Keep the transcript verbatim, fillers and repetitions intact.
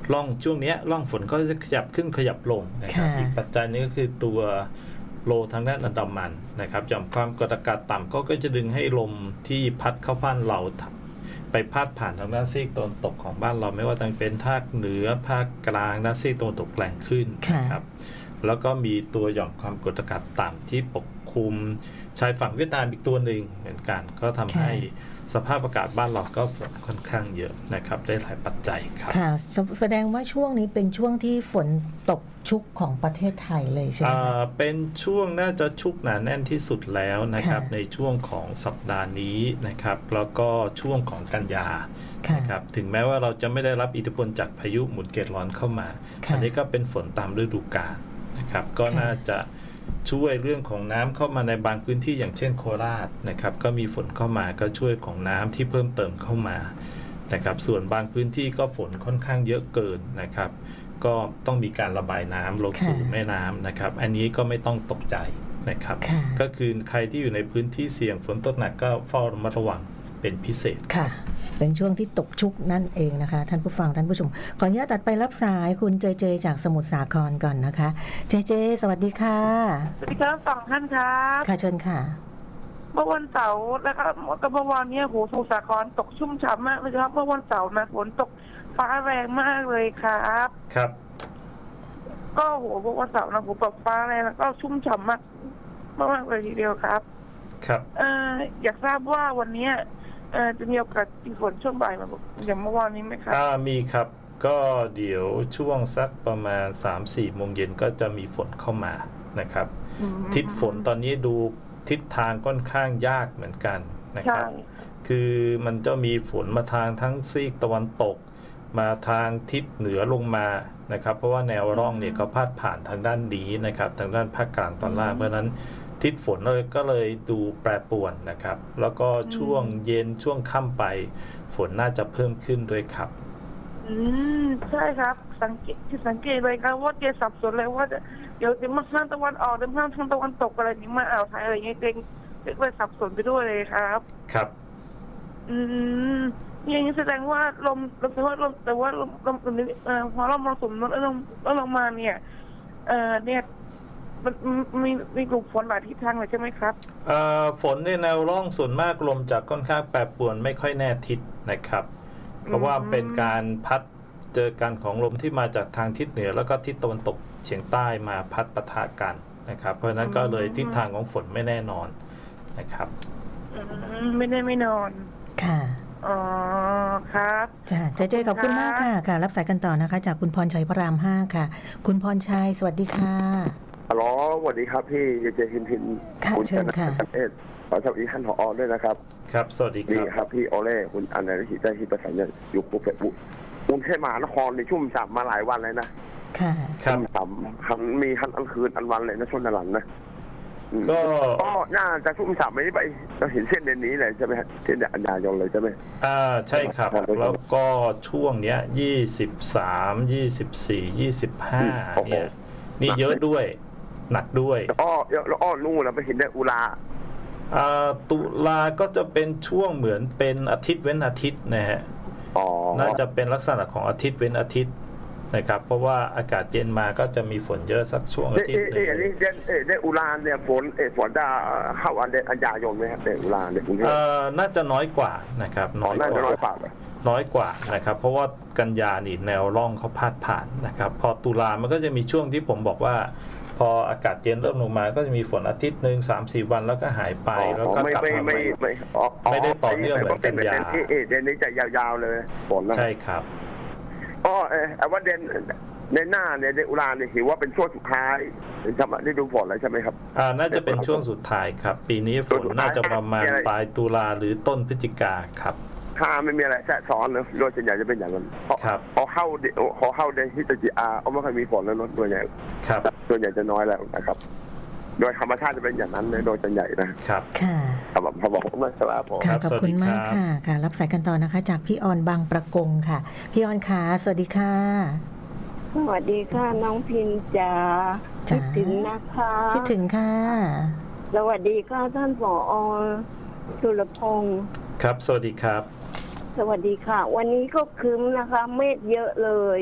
ร่องช่วงนี้ร่องฝนก็จะขยับขึ้นขยับลงนะครับอีกปัจจัยนึงก็คือตัวโลทางด้านอันดามันนะครับหย่อมความกดอากาศต่ำก็ก็จะดึงให้ลมที่พัดเข้าบ้านเราไปพาดผ่านทางด้านซีกตะวันตกของบ้านเราไม่ว่าจะเป็นภาคเหนือภาคกลางด้านซีกตะวันตกแรงขึ้นนะครับแล้วก็มีตัวหย่อมความกดอากาศต่ำที่ปกคลุมชายฝั่งเวียดนามอีกตัวหนึ่งเหมือนกันก็ทำให้สภาพอากาศบ้านเราก็ฝนค่อนข้างเยอะนะครับได้หลายปัจจัยครับค่ะแสดงว่าช่วงนี้เป็นช่วงที่ฝนตกชุกของประเทศไทยเลยใช่ไหมคะเป็นช่วงน่าจะชุกหนาแน่นที่สุดแล้วนะครับในช่วงของสัปดาห์นี้นะครับแล้วก็ช่วงของกันยานะครับถึงแม้ว่าเราจะไม่ได้รับอิทธิพลจากพายุหมุนเขตร้อนเข้ามาอันนี้ก็เป็นฝนตามฤดูกาลนะครับก็น่าจะช่วยเรื่องของน้ำเข้ามาในบางพื้นที่อย่างเช่นโคราชนะครับก็มีฝนเข้ามาก็ช่วยของน้ำที่เพิ่มเติมเข้ามานะครับส่วนบางพื้นที่ก็ฝนค่อนข้างเยอะเกินนะครับก็ต้องมีการระบายน้ำลงสู่แม่น้ำนะครับอันนี้ก็ไม่ต้องตกใจนะครับก็คือใครที่อยู่ในพื้นที่เสี่ยงฝนตกหนักก็เฝ้าระมัดระวังเป็นพิเศษค่ะเป็นช่วงที่ตกชุกนั่นเองนะคะท่านผู้ฟังท่านผู้ชมขออนุญาตตัดไปรับสายคุณเจเจจากสมุทรสาครก่อนนะคะเจเจสวัสดีค่ะสวัสดีครับสองท่านครับค่ะเชิญค่ะเมื่อวันเสาร์แล้วก็เมื่อวานนี้โหสมุทรสาครตกชุ่มฉ่ำมากเลยครับเมื่อวันเสาร์นะฝนตกฟ้าแรงมากเลยครับครับก็โหเมื่อวันเสาร์นะผมตกฟ้าแรงแล้วก็ชุ่มฉ่ำมากมากเลยทีเดียวครับครับเอ่ออยากทราบว่าวันนี้เอ่อจะมีโอกาสมีฝนช่วงบ่ายมาอย่างเมื่อวานนี้ไหมครับอ่ามีครับก็เดี๋ยวช่วงสักประมาณ สามถึงสี่ โมงเย็นก็จะมีฝนเข้ามานะครับทิศฝนตอนนี้ดูทิศทางค่อนข้างยากเหมือนกันนะครับคือมันจะมีฝนมาทางทั้งซีกตะวันตกมาทางทิศเหนือลงมานะครับเพราะว่าแนวร่องเนี่ยก็พาดผ่านทางด้านนี้นะครับทางด้านภาคกลางตอนล่างเพราะนั้นทิศฝนเลยก็เลยดูแปรปรวนนะครับแล้วก็ช่วงเย็นช่วงค่ำไปฝนน่าจะเพิ่มขึ้นด้วยครับอืมใช่ครับสังเกตที่สังเกตเลยครับว่าเจสับสนเลยว่าเดี๋ยวจะมาทางตะวันออกเดี๋ยวมาทางตะวันตกอะไรนี้มาอ่าวไทยอะไรเงี้ยเองเด็กเลยสับสนไปด้วยเลยครับครับอืมอย่างนี้แสดงว่าลมแต่ว่าลมแต่ว่าลมลมตรงนี้เอ่อพอลมมรสุมลดลงลดลงมาเนี่ยเอ่อเนี่ยมันมีมีกลุ่มฝนหลายทิศทางเลยใช่ไหมครับเอ่อฝนในแนวร่องส่วนมากลมจะค่อนข้างแปรปรวนไม่ค่อยแน่ทิศนะครับเพราะว่าเป็นการพัดเจอกันของลมที่มาจากทางทิศเหนือแล้วก็ทิศตะวันตกเฉียงใต้มาพัดปะทะกันนะครับเพราะฉะนั้นก็เลยทิศทางของฝนไม่แน่นอนนะครับไม่ได้ไม่นอนค่ะอ๋อครับจ้าเจเจขอบคุณมากค่ะค่ะรับสายกันต่อนะคะจากคุณพรชัยพระรามห้าค่ะคุณพรชัยสวัสดีค่ะฮัลโหลสวัสดีครับพี่เจเจพินพินค่ะเชิญค่ะขอสวัสดีท่านผอ.ด้วยนะครับครับสวัสดีครับครับพี่โอเล่คุณอันนันทิตาที่ประสานอยู่ภูเก็ตกรุงเทพมหานครในชุ่มฉ่ำมาหลายวันเลยนะค่ะชุ่มฉ่ำหันมีหันอันคืนอันวันเลยนะช่วงนั้นนะก็ก็น่าจะชุ่มฉ่ำไม่ได้ไปเราเห็นเส้นเด่นนี้เลยใช่ไหมเส้นเด่นอันยายงเลยใช่ไหมอ่าใช่ครับแล้วก็ช่วงเนี้ยยี่สิบสามยี่สิบสี่ยี่สิบห้าเนี่ยนี่เยอะด้วยหนักด้วยอ้อแล้วอ้อนู่นเราไปเห็นได้อุราอ่าตุลาก็จะเป็นช่วงเหมือนเป็นอาทิตย์เว้นอาทิตย์นะฮะน่าจะเป็นลักษณะของอาทิตย์เว้นอาทิตย์นะครับเพราะว่าอากาศเย็นมาก็จะมีฝนเยอะสักช่วงอาทิตย์นึงเอ๊ะนี่ได้อุราเนี่ยฝนเอ๊ะฝนจะเข้าอันเดอันยายนไหมครับได้อุราเนี่ยกรุงเทพเอ่อน่าจะน้อยกว่านะครับน้อยกว่าน้อยกว่าน้อยกว่านะครับเพราะว่ากันยานี่แนวร่องเขาพาดผ่านนะครับพอตุลามันก็จะมีช่วงที่ผมบอกว่าพออากาศเย็นเริ่มลงมาก็จะมีฝนอาทิตย์นึง สามถึงสี่ วันแล้วก็หายไปแล้วก็กลับมาใหม่ไม่ได้ต่อเนื่องเหมือนกันยาเอ๊ะเดือนนี้จะยาวๆเลยฝนใช่ครับอ๋อเออว่าเดือนในหน้าเนี่ยในอุราเนี่ยถือว่าเป็นช่วงสุดท้ายจะมาได้ดูฝนแล้วใช่ไหมครับอ่าน่าจะเป็นช่วงสุดท้ายครับปีนี้ฝนน่าจะประมาณปลายตุลาหรือต้นพฤศจิกาครับถ้าไม่มีอะไรแทรกซ้อนเลยโดยส่วนใหญ่จะเป็นอย่างนั้นครับพอเข้าพอเข้าเดือนพฤศจิกาเอาไม่ค่อยมีฝนแล้วลดตัวใหญ่ครับตัวใหญ่จะน้อยแล้วนะครับโดยธรรมชาติจะเป็นอย่างนั้นเลยโดยส่วนใหญ่นะครับค่ะครับพอบอกผมนะครับผมขอบคุณมากค่ะค่ะรับสายกันต่อนะคะจากพี่ออนบางประกงค่ะพี่ออนค่ะสวัสดีค่ะสวัสดีค่ะน้องพินจ๋าคิดถึงนะคะคิดถึงค่ะสวัสดีค่ะท่านผอ.จุลพงศ์ครับสวัสดีครับสวัสดีค่ะวันนี้ก็ครึ้มนะคะเมฆเยอะเลย